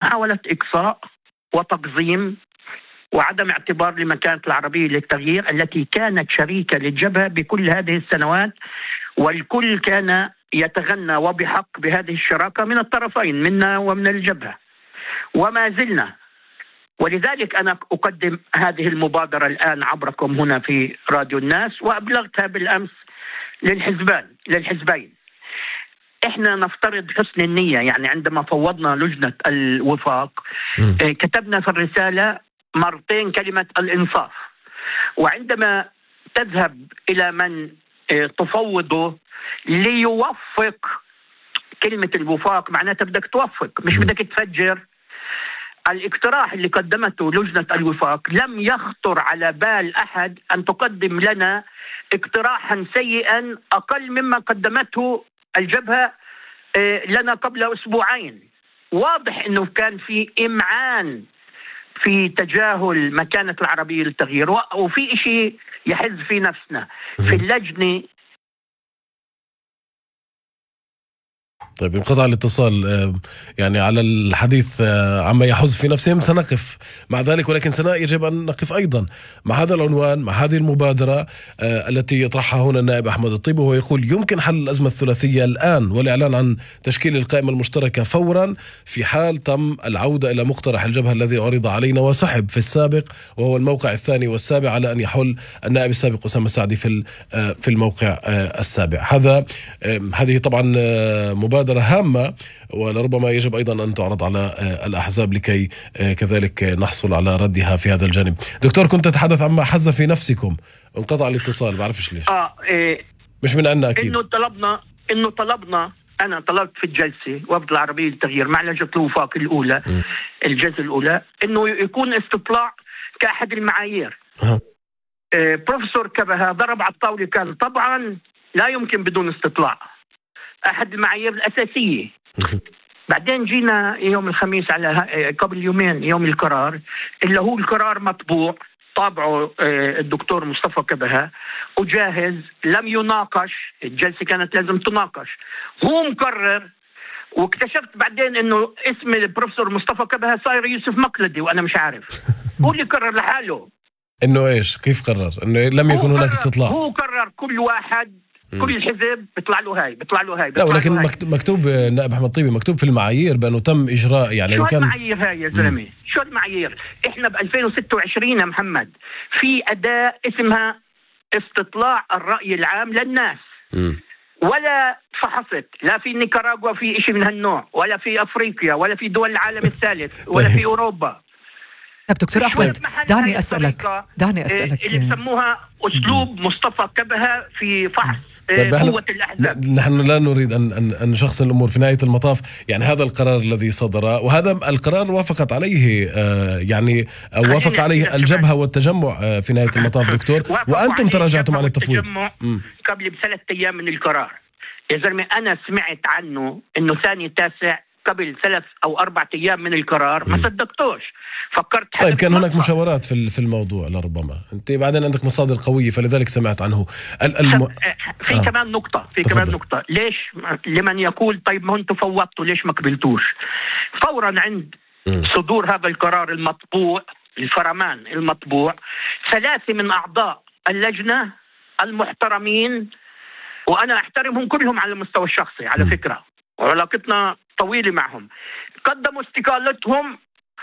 محاولة إقصاء وتقزيم وعدم اعتبار لمكانة العربية للتغيير التي كانت شريكة للجبهة بكل هذه السنوات، والكل كان يتغنى وبحق بهذه الشراكة من الطرفين، منا ومن الجبهة، وما زلنا. ولذلك أنا أقدم هذه المبادرة الآن عبركم هنا في راديو الناس، وأبلغتها بالأمس للحزبين. إحنا نفترض حسن النية، يعني عندما فوضنا لجنة الوفاق كتبنا في الرسالة مرتين كلمة الإنصاف، وعندما تذهب إلى من تفوضه ليوفق، كلمة الوفاق معناتها بدك توفق مش بدك تفجر. الاقتراح اللي قدمته لجنة الوفاق لم يخطر على بال أحد أن تقدم لنا اقتراحا سيئا أقل مما قدمته الجبهة لنا قبل أسبوعين. واضح أنه كان في إمعان في تجاهل مكانة العربية للتغيير، وفي شيء يحز في نفسنا في اللجنة. طيب انقطع الاتصال يعني على الحديث عما يحز في نفسهم سنقف مع ذلك، ولكن يجب أن نقف أيضا مع هذا العنوان، مع هذه المبادرة التي يطرحها هنا النائب أحمد الطيبي، وهو يقول يمكن حل الأزمة الثلاثية الآن والإعلان عن تشكيل القائمة المشتركة فورا في حال تم العودة إلى مقترح الجبهة الذي عرض علينا وسحب في السابق، وهو الموقع الثاني والسابع على أن يحل النائب السابق أسامة السعدي في الموقع السابع. هذه طبعا مبادرة هامة، ولربما يجب أيضا أن تعرض على الأحزاب لكي كذلك نحصل على ردها في هذا الجانب. دكتور، كنت تتحدث عما حز في نفسكم، انقطع الاتصال، بعرفش ليش. مش من عنا أكيد. إنه طلبنا أنا طلبت في الجلسة وفد العربية للتغيير مع لجنة الوفاق الأولى الجلسة الأولى إنه يكون استطلاع كأحد المعايير. بروفيسور كبهة ضرب على الطاولة، كان طبعا لا يمكن بدون استطلاع، أحد المعايير الأساسية. بعدين جينا يوم الخميس على قبل يومين يوم القرار، اللي هو القرار مطبوع طابعه الدكتور مصطفى كبهة وجاهز، لم يناقش. الجلسة كانت لازم تناقش، هو مقرر. واكتشفت بعدين انه اسم البروفيسور مصطفى كبهة صاير يوسف مقلدي، وانا مش عارف هو اللي قرر لحاله. انه ايش؟ كيف قرر؟ انه لم يكن هناك استطلاع. هو قرر كل واحد كل الحزب بيطلع له هاي. لا، ولكن مكتوب نائب أحمد الطيبي، مكتوب في المعايير بأنه تم إجراء، يعني شو المعايير هاي يا زلمة؟ شو المعايير؟ إحنا ب 2026 يا محمد في أداة اسمها استطلاع الرأي العام للناس. ولا فحصت لا في نيكاراغوا في إشي من هالنوع، ولا في أفريقيا، ولا في دول العالم الثالث، ولا في أوروبا. طب دكتور أحمد، دعني أسألك اللي بسموها أسلوب مصطفى كبهة في فحص قوة الأحزاب. نحن لا نريد أن نشخص الأمور. في نهاية المطاف يعني هذا القرار الذي صدر، وهذا القرار وافقت عليه يعني أو وافق عليه الجبهة والتجمع في نهاية المطاف دكتور، وأنتم تراجعتم عن التفويض قبل ب3 أيام من القرار. يا زلمة أنا سمعت عنه إنه ثاني تاسع قبل 3 أو 4 أيام من القرار، ما صدقتوش، فكرت. طيب كان هناك مشاورات في الموضوع لربما، أنت بعدين عندك مصادر قوية فلذلك سمعت عنه. في كمان نقطة، ليش لمن يقول طيب ما أنتم فوضتوا ليش ما قبلتوش؟ فورا عند صدور هذا القرار المطبوع، الفرمان المطبوع، 3 من أعضاء اللجنة المحترمين، وأنا أحترمهم كلهم على المستوى الشخصي على فكرة، وعلاقتنا طويلة معهم، قدموا استقالتهم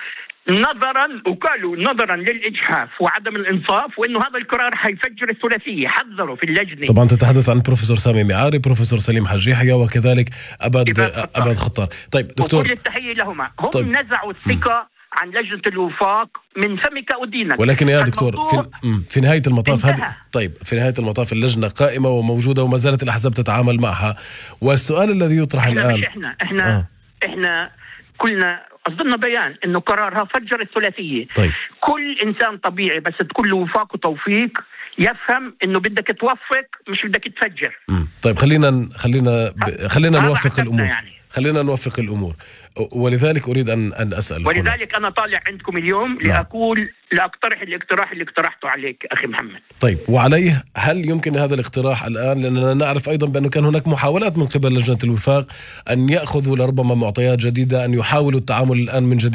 نظرا للإجحاف وعدم الإنصاف، وإنه هذا القرار حيفجر الثلاثية. حذروا في اللجنة. طبعا تتحدث عن بروفيسور سامي ميعاري، بروفيسور سليم حج يحيى، وكذلك أباد خطار. طيب دكتور، وكل التحية لهما. هم نزعوا الثقة عن لجنة الوفاق من فمك ودينك. ولكن يا دكتور في نهاية المطاف في نهاية المطاف اللجنة قائمة وموجودة وما زالت الأحزاب تتعامل معها. والسؤال الذي يطرح الآن، إحنا كلنا أصدرنا بيان إنه قرارها فجر الثلاثية. طيب. كل إنسان طبيعي بس تكون له وفاق وتوفيق يفهم إنه بدك توفق مش بدك تفجر. طيب خلينا نوفق الأمور يعني. خلينا نوفق الأمور، ولذلك أريد أن أسأل. ولذلك أنا طالع عندكم اليوم لأقترح الاقتراح اللي اقترحته عليك أخي محمد. طيب، وعليه هل يمكن هذا الاقتراح الآن؟ لأننا نعرف أيضا بأنه كان هناك محاولات من قبل لجنة الوفاق أن يأخذوا لربما معطيات جديدة، أن يحاولوا التعامل الآن من جديد